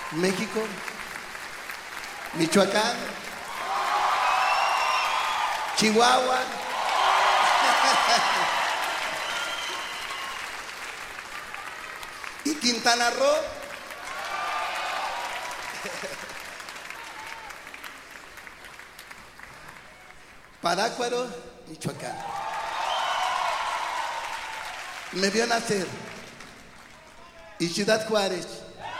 México, Michoacán, Chihuahua, y Quintana Roo. Parácuaro, Michoacán. Me vio nacer. Y Ciudad Juárez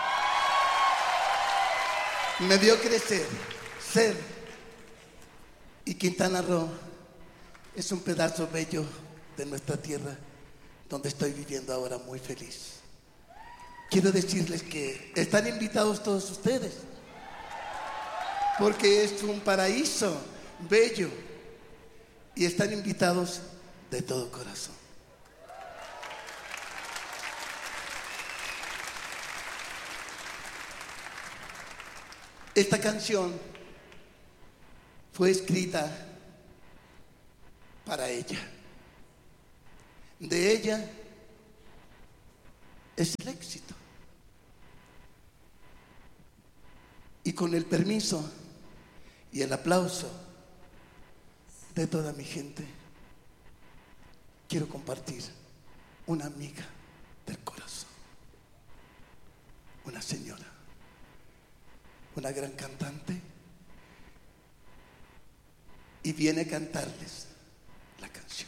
me vio crecer, ser. Y Quintana Roo es un pedazo bello de nuestra tierra donde estoy viviendo ahora muy feliz. Quiero decirles que están invitados todos ustedes, porque es un paraíso bello y están invitados de todo corazón. Esta canción fue escrita para ella. De ella es el éxito. Y con el permiso y el aplauso de toda mi gente, quiero compartir una amiga del corazón, una señora, una gran cantante, y viene a cantarles la canción.